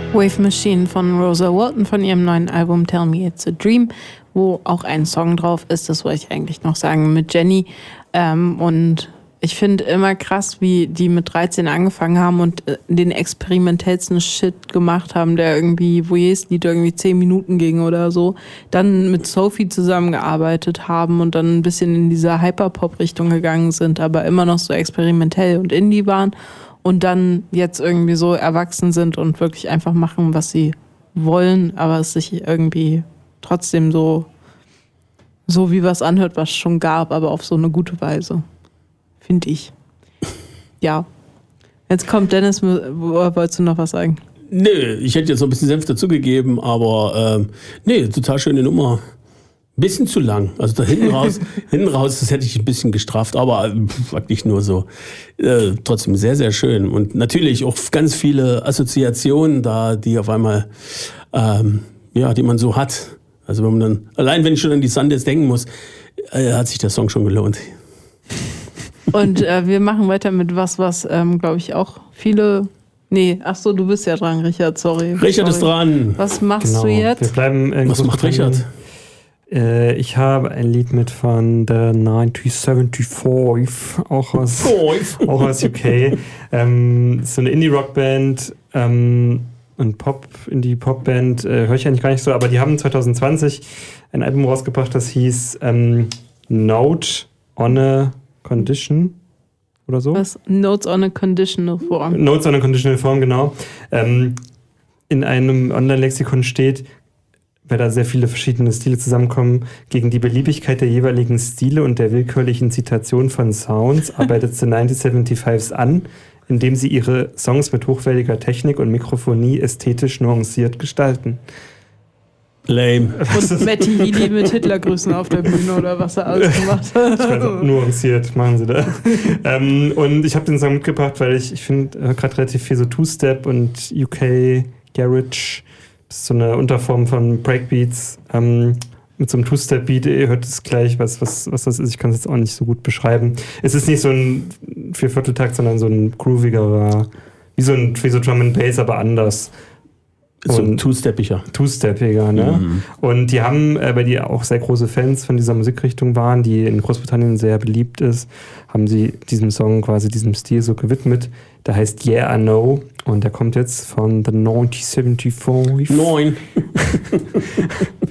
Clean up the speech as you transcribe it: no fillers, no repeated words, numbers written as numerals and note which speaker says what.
Speaker 1: Wave Machine von Rosa Walton von ihrem neuen Album Tell Me It's a Dream, wo auch ein Song drauf ist, das wollte ich eigentlich noch sagen, mit Jenny. Und ich finde immer krass, wie die mit 13 angefangen haben und den experimentellsten Shit gemacht haben, der irgendwie, wo jedes Lied irgendwie 10 Minuten ging oder so, dann mit Sophie zusammengearbeitet haben und dann ein bisschen in diese Hyperpop-Richtung gegangen sind, aber immer noch so experimentell und Indie waren. Und dann jetzt irgendwie so erwachsen sind und wirklich einfach machen, was sie wollen, aber es sich irgendwie trotzdem so wie was anhört, was es schon gab, aber auf so eine gute Weise. Finde ich. Ja. Jetzt kommt Dennis, wolltest du noch was sagen?
Speaker 2: Nö, ich hätte jetzt noch ein bisschen Senf dazugegeben, aber total schöne Nummer. Bisschen zu lang. Also da hinten raus, das hätte ich ein bisschen gestrafft, aber wirklich nur so. Trotzdem sehr, sehr schön. Und natürlich auch ganz viele Assoziationen da, die auf einmal, die man so hat. Also wenn ich schon an die Sundance denken muss, hat sich der Song schon gelohnt.
Speaker 1: Und wir machen weiter mit was glaube ich auch viele... Nee, ach so, du bist ja dran, Richard, sorry.
Speaker 2: Richard ist dran.
Speaker 1: Was machst du jetzt?
Speaker 3: Wir bleiben
Speaker 2: was macht Richard?
Speaker 3: Ich habe ein Lied mit von The 1975, auch aus UK. Ist so eine Indie-Rock-Band und Indie-Pop-Band, höre ich eigentlich gar nicht so, aber die haben 2020 ein Album rausgebracht, das hieß Note on a Condition oder so.
Speaker 1: Was? Notes on a Conditional Form.
Speaker 3: Notes on a Conditional Form, genau. In einem Online-Lexikon steht, weil da sehr viele verschiedene Stile zusammenkommen, gegen die Beliebigkeit der jeweiligen Stile und der willkürlichen Zitation von Sounds arbeitet The 1975s an, indem sie ihre Songs mit hochwertiger Technik und Mikrofonie ästhetisch nuanciert gestalten.
Speaker 2: Lame.
Speaker 1: Und Matty Healy mit Hitlergrüßen auf der Bühne oder was er alles gemacht hat.
Speaker 3: Ich weiß auch, nuanciert machen sie da. Und ich habe den Song mitgebracht, weil ich finde gerade relativ viel so Two-Step und UK Garage. Das ist so eine Unterform von Breakbeats mit so einem Two-Step-Beat. Ihr hört es gleich, was das ist. Ich kann es jetzt auch nicht so gut beschreiben. Es ist nicht so ein Viervierteltakt, sondern so ein groovigerer, wie so Drum and Bass, aber anders.
Speaker 2: So ein Two-Steppiger,
Speaker 3: ne?
Speaker 2: Mhm.
Speaker 3: Und die haben, weil die auch sehr große Fans von dieser Musikrichtung waren, die in Großbritannien sehr beliebt ist, haben sie diesem Song quasi diesem Stil so gewidmet. Der heißt Yeah, I Know und der kommt jetzt von The 1975.
Speaker 2: 9.